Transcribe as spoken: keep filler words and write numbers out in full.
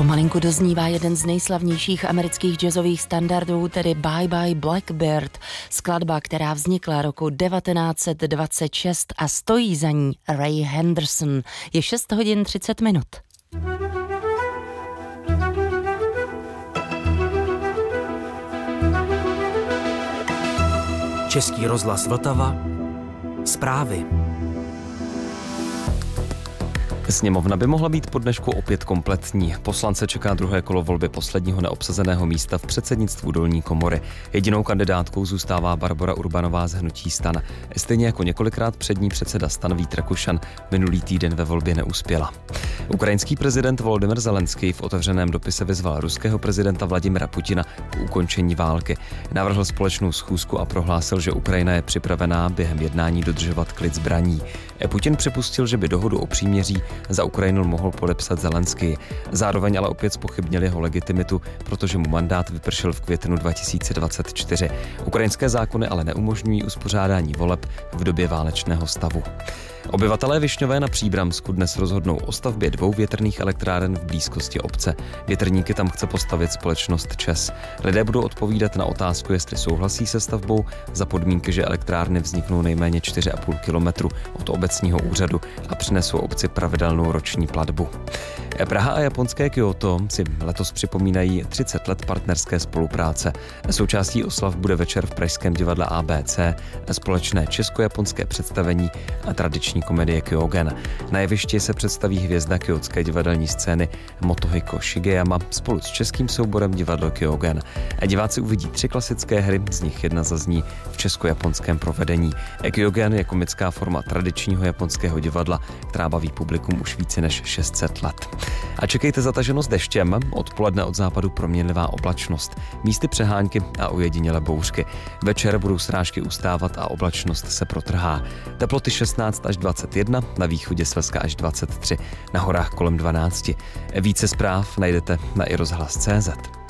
Pomalinku doznívá jeden z nejslavnějších amerických jazzových standardů, tedy Bye Bye Blackbird, skladba, která vznikla roku devatenáct set dvacet šest a stojí za ní Ray Henderson. Je šest hodin třicet minut. Český rozhlas Vltava. Zprávy. Sněmovna by mohla být po dnešku opět kompletní. Poslance čeká druhé kolo volby posledního neobsazeného místa v předsednictvu dolní komory. Jedinou kandidátkou zůstává Barbora Urbanová z hnutí STAN. Stejně jako několikrát přední předseda STAN Vít Rakušan minulý týden ve volbě neuspěla. Ukrajinský prezident Volodymyr Zelenský v otevřeném dopise vyzval ruského prezidenta Vladimira Putina k ukončení války. Navrhl společnou schůzku a prohlásil, že Ukrajina je připravená během jednání dodržovat klid zbraní. Putin připustil, že by dohodu o příměří za Ukrajinu mohl podepsat Zelenský. Zároveň ale opět zpochybnil jeho legitimitu, protože mu mandát vypršel v květnu dva tisíce dvacet čtyři. Ukrajinské zákony ale neumožňují uspořádání voleb v době válečného stavu. Obyvatelé Višňové na Příbramsku dnes rozhodnou o stavbě dvou větrných elektráren v blízkosti obce. Větrníky tam chce postavit společnost ČEZ. Lidé budou odpovídat na otázku, jestli souhlasí se stavbou, za podmínky, že elektrárny vzniknou nejméně čtyři a půl kilometru od obecního úřadu a přinesou obci pravidelnou roční platbu. Praha a japonské Kyoto si letos připomínají třicet let partnerské spolupráce. Součástí oslav bude večer v pražském divadle A B C, společné česko-japonské představení a tradiční komedie Kyogen. Na jevišti se představí hvězda kyotské divadelní scény Motohiko Shigeyama spolu s českým souborem divadlo Kyogen. Diváci uvidí tři klasické hry, z nich jedna zazní v česko-japonském provedení. Kyogen je komická forma tradičního japonského divadla, která baví publikum už více než šest set let. A čekejte zataženost deštěm, odpoledne od západu proměnlivá oblačnost, místy přehánky a ojedinělé bouřky. Večer budou srážky ustávat a oblačnost se protrhá. Teploty šestnáct až dvacet jedna, na východě Slezska až dvacet tři, na horách kolem dvanáct. Více zpráv najdete na i rozhlas tečka cé zet.